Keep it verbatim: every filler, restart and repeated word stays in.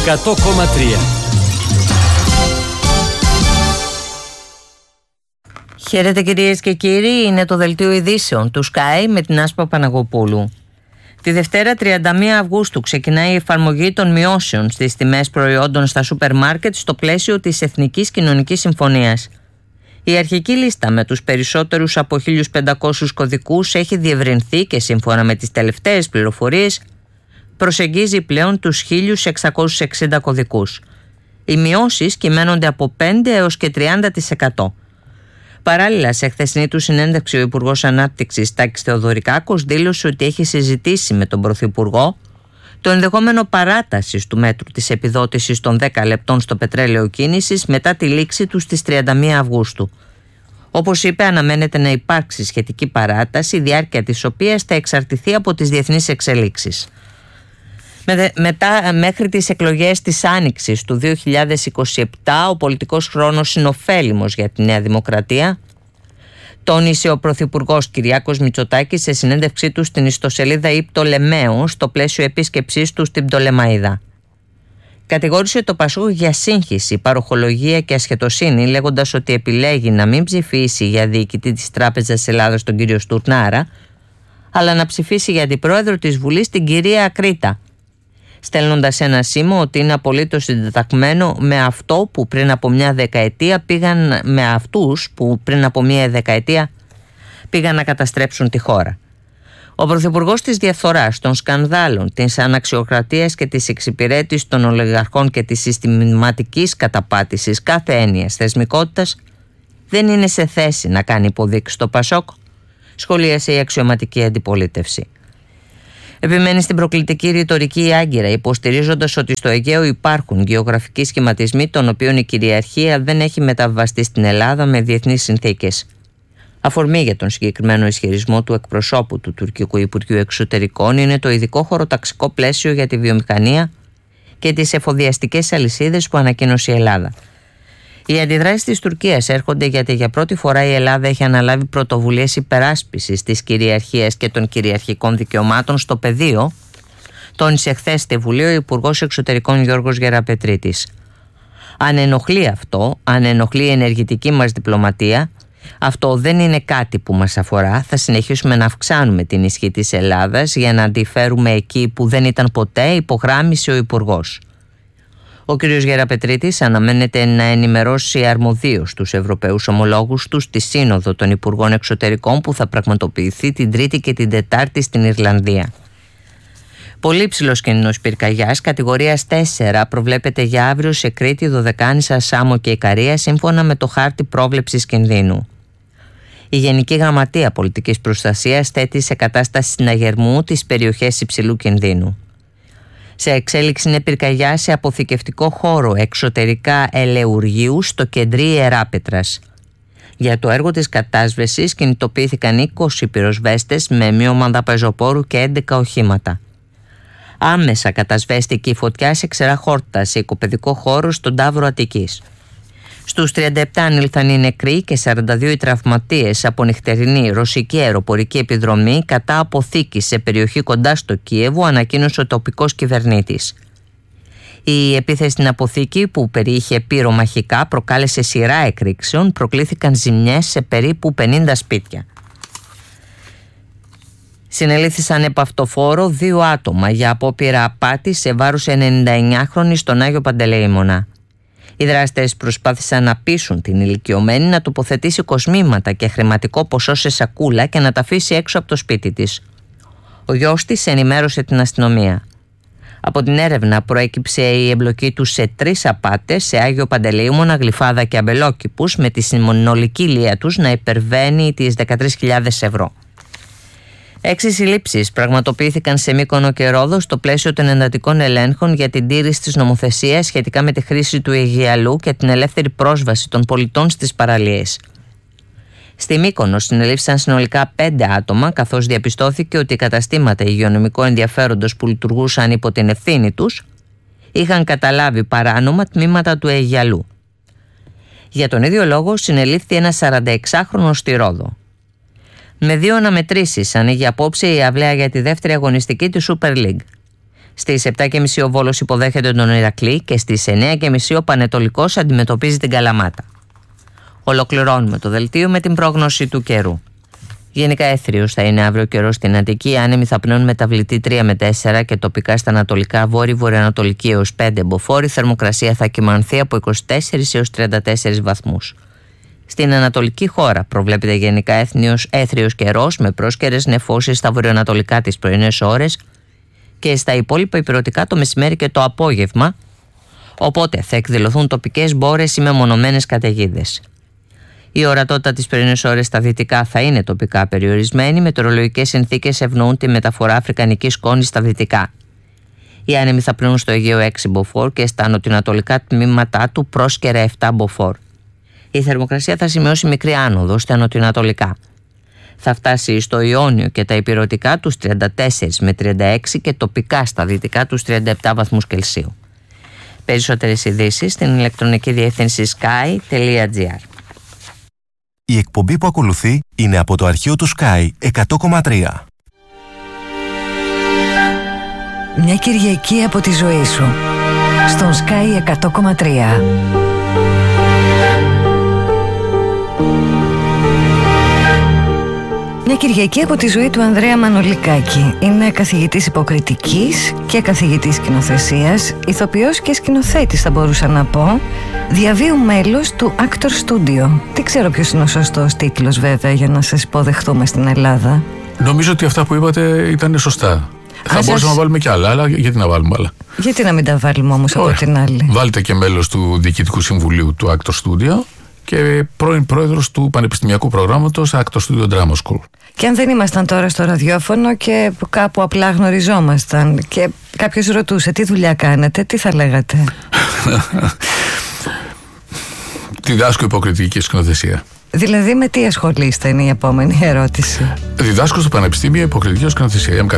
εκατό κόμμα τρία. Χαίρετε κυρίες και κύριοι, είναι το δελτίο ειδήσεων του Sky με την Άσπα Παναγοπούλου. Τη Δευτέρα τριάντα μία Αυγούστου ξεκινάει η εφαρμογή των μειώσεων στις τιμές προϊόντων στα σούπερ μάρκετ στο πλαίσιο της Εθνικής Κοινωνικής Συμφωνίας. Η αρχική λίστα με τους περισσότερους από χίλιους πεντακόσιους κωδικούς έχει διευρυνθεί και σύμφωνα με τις τελευταίες πληροφορίες προσεγγίζει πλέον τους χίλιους εξακόσιους εξήντα κωδικούς. Οι μειώσεις κυμαίνονται από πέντε έως και τριάντα τοις εκατό. Παράλληλα, σε χθεσινή του συνέντευξη, ο Υπουργός Ανάπτυξης Τάκης Θεοδωρικάκος δήλωσε ότι έχει συζητήσει με τον Πρωθυπουργό το ενδεχόμενο παράτασης του μέτρου της επιδότησης των δέκα λεπτών στο πετρέλαιο κίνησης μετά τη λήξη του στις τριάντα μία Αυγούστου. Όπως είπε, αναμένεται να υπάρξει σχετική παράταση, η διάρκεια της οποίας θα εξαρτηθεί από τις διεθνείς εξελίξεις. Μετά, μέχρι τις εκλογές της Άνοιξης του δύο χιλιάδες είκοσι επτά, ο πολιτικός χρόνος είναι ωφέλιμος για τη Νέα Δημοκρατία, τόνισε ο Πρωθυπουργός Κυριάκος Μητσοτάκης σε συνέντευξή του στην ιστοσελίδα η Πτολεμαίο στο πλαίσιο επίσκεψής του στην Πτολεμαΐδα. Κατηγόρησε το Πασόκ για σύγχυση, παροχολογία και ασχετοσύνη, λέγοντας ότι επιλέγει να μην ψηφίσει για διοικητή της Τράπεζας Ελλάδας τον κύριο Στουρνάρα, αλλά να ψηφίσει για αντιπρόεδρο της Βουλής την κυρία Ακρίτα, στέλνοντας ένα σήμα ότι είναι απολύτως συντεταγμένο με αυτό που πριν από μια δεκαετία πήγαν με αυτούς που πριν από μια δεκαετία πήγαν να καταστρέψουν τη χώρα. Ο Πρωθυπουργός της διαφθοράς, των σκανδάλων, της αναξιοκρατίας και της εξυπηρέτησης των ολιγαρχών και της συστηματικής καταπάτησης κάθε έννοιας θεσμικότητας δεν είναι σε θέση να κάνει υποδείξεις στο Πασόκ, σχολίασε η αξιωματική αντιπολίτευση. Επιμένει στην προκλητική ρητορική η Άγκυρα, υποστηρίζοντας ότι στο Αιγαίο υπάρχουν γεωγραφικοί σχηματισμοί των οποίων η κυριαρχία δεν έχει μεταβαστεί στην Ελλάδα με διεθνείς συνθήκες. Αφορμή για τον συγκεκριμένο ισχυρισμό του εκπροσώπου του Τουρκικού Υπουργείου Εξωτερικών είναι το ειδικό χωροταξικό πλαίσιο για τη βιομηχανία και τις εφοδιαστικές αλυσίδες που ανακοίνωσε η Ελλάδα. Οι αντιδράσεις της Τουρκίας έρχονται γιατί για πρώτη φορά η Ελλάδα έχει αναλάβει πρωτοβουλίες υπεράσπισης της κυριαρχίας και των κυριαρχικών δικαιωμάτων στο πεδίο, τόνισε χθες στη Βουλή ο Υπουργός Εξωτερικών Γιώργος Γεραπετρίτης. Αν ενοχλεί αυτό, αν ενοχλεί η ενεργητική μας διπλωματία, αυτό δεν είναι κάτι που μας αφορά. Θα συνεχίσουμε να αυξάνουμε την ισχύ της Ελλάδας για να αντιφέρουμε εκεί που δεν ήταν ποτέ, υπογράμμισε ο Υπουργός. Ο κ. Γεραπετρίτης αναμένεται να ενημερώσει αρμοδίως τους Ευρωπαίους ομολόγους του στη Σύνοδο των Υπουργών Εξωτερικών που θα πραγματοποιηθεί την Τρίτη και την Τετάρτη στην Ιρλανδία. Πολύ ψηλός κίνδυνος πυρκαγιάς κατηγορίας τέσσερα προβλέπεται για αύριο σε Κρήτη, Δωδεκάνησα, Σάμο και Ικαρία σύμφωνα με το χάρτη πρόβλεψης κινδύνου. Η Γενική Γραμματεία Πολιτικής Προστασίας θέτει σε κατάσταση συναγερμού τις περιοχές υψηλού κινδύνου. Σε εξέλιξη είναι πυρκαγιά σε αποθηκευτικό χώρο εξωτερικά Ελεουργίου στο Κεντρί Ιεράπετρας. Για το έργο της κατάσβεσης κινητοποιήθηκαν είκοσι πυροσβέστες με μία ομάδα πεζοπόρου και έντεκα οχήματα. Άμεσα κατασβέστηκε η φωτιά σε ξερά χόρτα σε οικοπαιδικό χώρο στον Ταύρο Αττικής. Στους τριάντα επτά ανήλθαν οι νεκροί και σαράντα δύο οι τραυματίες από νυχτερινή ρωσική αεροπορική επιδρομή κατά αποθήκη σε περιοχή κοντά στο Κίεβο, ανακοίνωσε ο τοπικός κυβερνήτης. Η επίθεση στην αποθήκη που περιείχε πυρομαχικά προκάλεσε σειρά εκρήξεων, προκλήθηκαν ζημιές σε περίπου πενήντα σπίτια. Συνελήφθησαν επ' αυτοφόρο δύο άτομα για απόπειρα απάτης σε βάρος ενενηνταεννιάχρονη στον Άγιο Παντελεήμονα. Οι δράστες προσπάθησαν να πείσουν την ηλικιωμένη να τοποθετήσει κοσμήματα και χρηματικό ποσό σε σακούλα και να τα αφήσει έξω από το σπίτι της. Ο γιος της ενημέρωσε την αστυνομία. Από την έρευνα προέκυψε η εμπλοκή του σε τρεις απάτες σε Άγιο Παντελεήμονα, Γλυφάδα και Αμπελόκηπους, με τη συνολική λία τους να υπερβαίνει τις δεκατρείς χιλιάδες ευρώ. Έξι συλλήψεις πραγματοποιήθηκαν σε Μύκονο και Ρόδο στο πλαίσιο των εντατικών ελέγχων για την τήρηση της νομοθεσίας σχετικά με τη χρήση του Αιγιαλού και την ελεύθερη πρόσβαση των πολιτών στις παραλίες. Στη Μύκονο συνελήφθησαν συνολικά πέντε άτομα, καθώς διαπιστώθηκε ότι οι καταστήματα υγειονομικού ενδιαφέροντος που λειτουργούσαν υπό την ευθύνη τους είχαν καταλάβει παράνομα τμήματα του Αιγιαλού. Για τον ίδιο λόγο συνελήφθη ένας σαρανταεξάχρονος στη Ρόδο. Με δύο αναμετρήσεις ανοίγει απόψε η αυλαία για τη δεύτερη αγωνιστική του Super League. Στις επτά και μισή ο Βόλος υποδέχεται τον Ηρακλή και στις εννιά και μισή ο Πανετολικός αντιμετωπίζει την Καλαμάτα. Ολοκληρώνουμε το δελτίο με την πρόγνωση του καιρού. Γενικά έθριος θα είναι αύριο καιρός στην Αττική. Οι άνεμοι θα πνέουν μεταβλητή τρία με τέσσερα και τοπικά στα ανατολικά βόρειο-βορειοανατολική έως πέντε μποφόρ. Η θερμοκρασία θα κυμανθεί από είκοσι τέσσερα έως τριάντα τέσσερα βαθμούς. Στην ανατολική χώρα προβλέπεται γενικά έθνιος, έθριος καιρός με πρόσκαιρες νεφώσεις στα βορειοανατολικά τις πρωινές ώρες και στα υπόλοιπα ηπειρωτικά το μεσημέρι και το απόγευμα, οπότε θα εκδηλωθούν τοπικές μπόρες ή μεμονωμένες καταιγίδες. Η ορατότητα τις πρωινές ώρες στα δυτικά θα είναι τοπικά περιορισμένη. Οι μετεωρολογικές συνθήκες ευνοούν τη μεταφορά αφρικανικής σκόνης στα δυτικά. Οι άνεμοι θα πνέουν στο Αιγαίο έξι μποφόρ και στα νοτιοανατολικά τμήματά του πρόσκαιρα επτά μποφόρ. Η θερμοκρασία θα σημειώσει μικρή άνοδο στα νοτιοανατολικά. Θα φτάσει στο Ιόνιο και τα ηπειρωτικά τους τριάντα τέσσερα με τριάντα έξι και τοπικά στα δυτικά τους τριάντα επτά βαθμούς Κελσίου. Περισσότερες ειδήσεις στην ηλεκτρονική διεύθυνση sky τελεία gr. Η εκπομπή που ακολουθεί είναι από το αρχείο του Sky εκατό κόμμα τρία. Μια Κυριακή από τη ζωή σου στον Sky εκατό κόμμα τρία. Μια Κυριακή από τη ζωή του Ανδρέα Μανολικάκη. Είναι καθηγητής υποκριτικής και καθηγητής σκηνοθεσίας, ηθοποιός και σκηνοθέτης θα μπορούσα να πω, διαβίου μέλος του Actor Studio. Δεν ξέρω ποιος είναι ο σωστός τίτλος βέβαια για να σας υποδεχτούμε στην Ελλάδα. Νομίζω ότι αυτά που είπατε ήταν σωστά. Α, θα σας... μπορούσαμε να βάλουμε κι άλλα, αλλά γιατί να βάλουμε άλλα. Γιατί να μην τα βάλουμε όμως από την άλλη. Βάλτε και μέλος του Διοικητικού Συμβουλίου του Actor Studio και πρώην πρόεδρος του Πανεπιστημιακού Προγράμματος Actor Studio Drama School. Και αν δεν ήμασταν τώρα στο ραδιόφωνο και κάπου απλά γνωριζόμασταν και κάποιος ρωτούσε τι δουλειά κάνετε, τι θα λέγατε? Διδάσκω υποκριτική σκηνοθεσία. Δηλαδή με τι ασχολείστε είναι η επόμενη ερώτηση. Διδάσκω στο Πανεπιστήμιο υποκριτική σκηνοθεσία.